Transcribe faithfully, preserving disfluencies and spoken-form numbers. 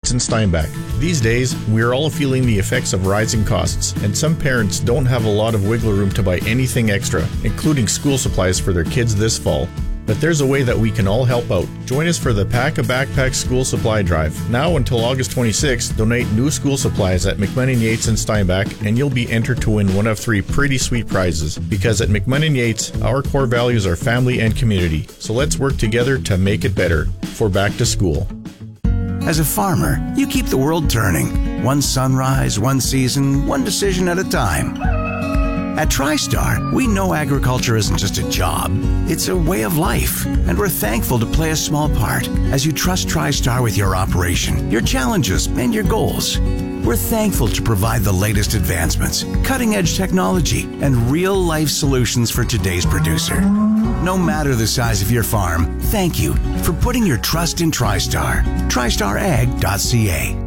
Yates and Steinbach. These days, we are all feeling the effects of rising costs, and some parents don't have a lot of wiggle room to buy anything extra, including school supplies for their kids this fall. But there's a way that we can all help out. Join us for the Pack a Backpack School Supply Drive. Now until August twenty-sixth, donate new school supplies at McMahon and Yates and Steinbach, and you'll be entered to win one of three pretty sweet prizes. Because at McMahon and Yates, our core values are family and community. So let's work together to make it better for back to school. As a farmer, you keep the world turning. One sunrise, one season, one decision at a time. At TriStar, we know agriculture isn't just a job, it's a way of life, and we're thankful to play a small part as you trust TriStar with your operation, your challenges, and your goals. We're thankful to provide the latest advancements, cutting-edge technology, and real-life solutions for today's producer. No matter the size of your farm, thank you for putting your trust in TriStar. TriStar Ag dot C A.